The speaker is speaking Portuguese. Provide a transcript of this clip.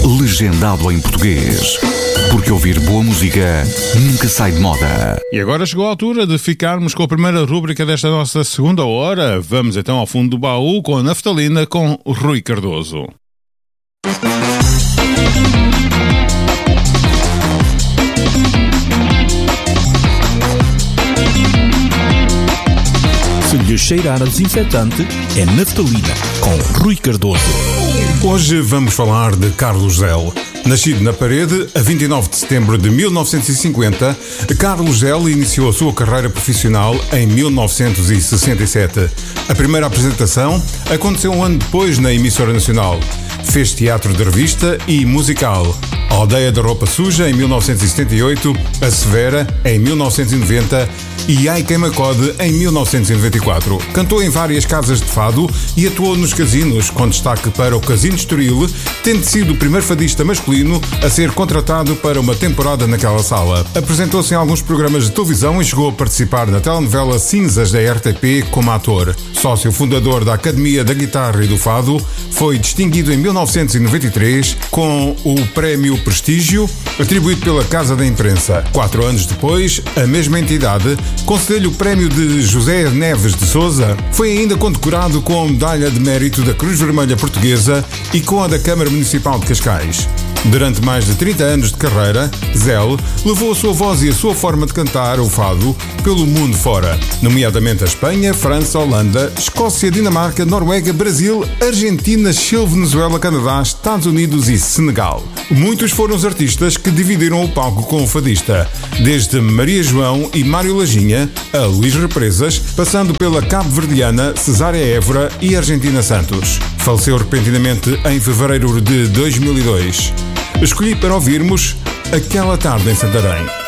legendado em português. Porque ouvir boa música nunca sai de moda. E agora chegou a altura de ficarmos com a primeira rúbrica desta nossa segunda hora. Vamos então ao fundo do baú com a Naftalina com Rui Cardoso. Se lhe cheirar a desinfetante, é Naftalina, com Rui Cardoso. Hoje vamos falar de Carlos Zell. Nascido na Parede a 29 de setembro de 1950, Carlos Zell iniciou a sua carreira profissional em 1967. A primeira apresentação aconteceu um ano depois na emissora nacional. Fez teatro de revista e musical. A Aldeia da Roupa Suja, em 1978, A Severa, em 1990 e Ai Queima-Code, em 1994. Cantou em várias casas de fado e atuou nos casinos, com destaque para o Casino Estoril, tendo sido o primeiro fadista masculino a ser contratado para uma temporada naquela sala. Apresentou-se em alguns programas de televisão e chegou a participar na telenovela Cinzas da RTP como ator. Sócio fundador da Academia da Guitarra e do Fado, foi distinguido em 1993 com o Prémio Prestígio, atribuído pela Casa da Imprensa. 4 anos depois, a mesma entidade concedeu-lhe o Prémio de José Neves de Sousa. Foi ainda condecorado com a Medalha de Mérito da Cruz Vermelha Portuguesa e com a da Câmara Municipal de Cascais. Durante mais de 30 anos de carreira, Zell levou a sua voz e a sua forma de cantar o fado pelo mundo fora, nomeadamente a Espanha, França, Holanda, Escócia, Dinamarca, Noruega, Brasil, Argentina, Chile, Venezuela, Canadá, Estados Unidos e Senegal. Muitos foram os artistas que dividiram o palco com o fadista, desde Maria João e Mário Lajinha a Luís Represas, passando pela cabo-verdiana Cesária Évora e Argentina Santos. Faleceu repentinamente em fevereiro de 2002. Escolhi para ouvirmos Aquela Tarde em Santarém.